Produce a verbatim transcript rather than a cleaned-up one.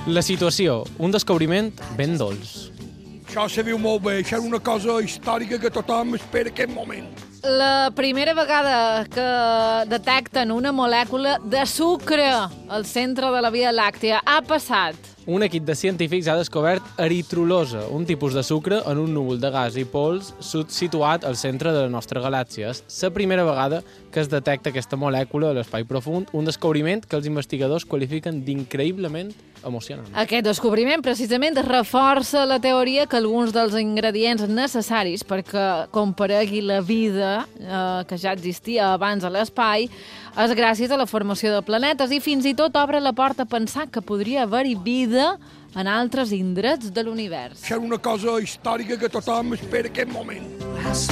La situació, un descobriment ben dolç. Això se viu molt bé, això és una cosa històrica que tothom espera aquest moment. La primera vegada que detecten una molècula de sucre al centre de la Via Làctea ha passat. Un equip de científics ha descobert eritrolosa, un tipus de sucre en un núvol de gas i pols situat al centre de la nostra galàxia. És la primera vegada que es detecta aquesta molècula a l'espai profund, un descobriment que els investigadors qualifiquen d'increïblement emocionant. Aquest descobriment precisament reforça la teoria que alguns dels ingredients necessaris perquè comparegui la vida eh, que ja existia abans a l'espai és gràcies a la formació de planetes i fins i tot obre la porta a pensar que podria haver-hi vida en altres indrets de l'univers. Això és una cosa històrica que tothom espera aquest moment.